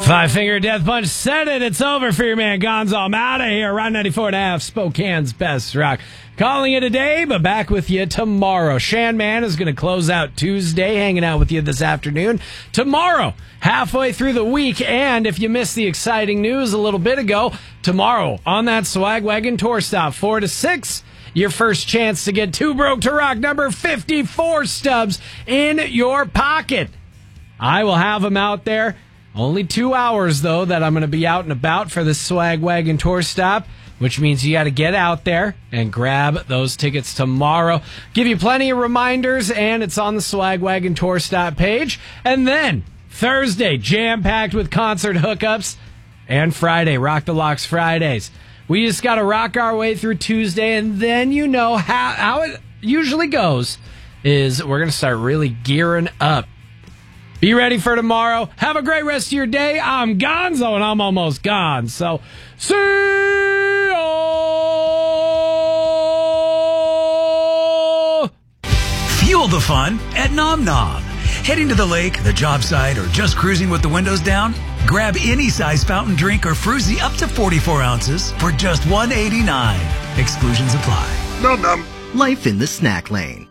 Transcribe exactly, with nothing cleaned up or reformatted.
Five Finger Death Punch said it. It's over for your man Gonzo. I'm out of here. Round ninety-four and a half, Spokane's best rock. Calling it a day, but back with you tomorrow. Shan Man is going to close out Tuesday, hanging out with you this afternoon. Tomorrow, halfway through the week, and if you missed the exciting news a little bit ago, tomorrow on that Swag Wagon tour stop, four to six, your first chance to get Too Broke to Rock number fifty-four stubs in your pocket. I will have them out there. Only two hours, though, that I'm going to be out and about for the Swag Wagon tour stop, which means you got to get out there and grab those tickets tomorrow. Give you plenty of reminders, and it's on the Swag Wagon tour stop page. And then Thursday, jam-packed with concert hookups, and Friday, Rock the Locks Fridays. We just got to rock our way through Tuesday, and then you know how, how it usually goes is we're going to start really gearing up. Be ready for tomorrow. Have a great rest of your day. I'm Gonzo, and I'm almost gone. So, see ya! Fuel the fun at Nom Nom. Heading to the lake, the job site, or just cruising with the windows down? Grab any size fountain drink or fruzy up to forty-four ounces for just one eighty-nine. Exclusions apply. Nom Nom. Life in the snack lane.